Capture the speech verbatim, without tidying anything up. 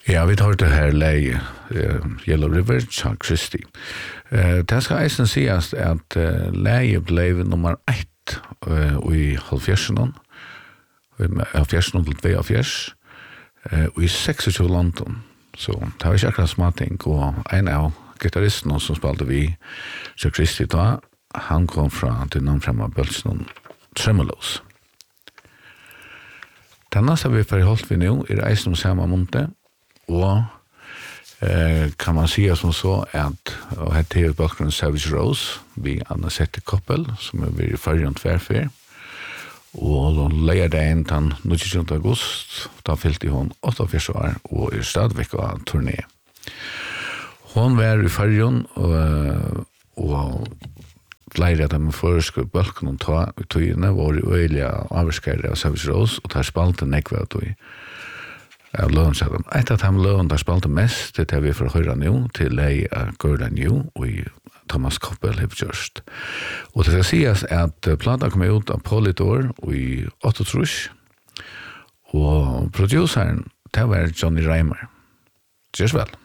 Ja, vi tar det här läge, uh, Yellow River, Chuck Christie. Uh, det ska eisen sägas att uh, läge blev nummer ett uh, i halvfjärsen, halvfjärsen till två fjärs, uh, och i sextio London. Så det var inte akkurat småting, och en av gitarristerna som spelade vi, Chuck Christie då, han kom från till någon framma bölsen Tremolos. Den nästa vi förhållt vi nu är eisen om samma monte, og eh, kan man säga som så att och här till bakgrunden Savage Rose vi Anna Sette Koppel som är vid förrjont tvärfär och då lägger det in den nittonde augusti då fyllde hon åtta år och är stadigvæk på turné. Hon var i förrjont och, och lärde dem försk balken och ta tøyene var i øyelige avskære av Savage Rose og tar spalte nekva tøy. Av løn sa de. Et av dem løn der spalte mest, det er vi får høre nå, til lei av Girl I Knew, og i Thomas Koppel har gjort. Og det skal sies at plata kom ut av Polydor i åttiåtte, og produceren, det var Johnny Reimer. Gjørs vel.